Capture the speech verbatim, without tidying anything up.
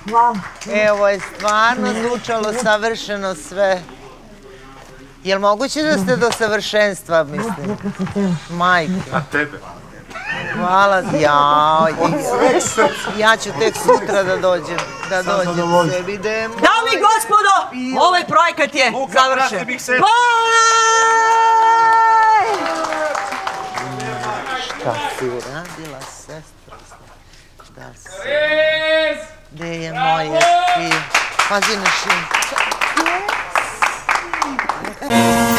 Hvala. Evo je stvarno zvučalo savršeno sve. Jel moguće da ste do savršenstva, mislim? Majke. A tebe? Hvala, jao. Ja ću tek sutra da dođem, da dođem sebi, idem. Dame i gospodo, ovaj projekat je završen. Šta si uradila, sestra? Da si... Gde je moje si? Pazi na šim.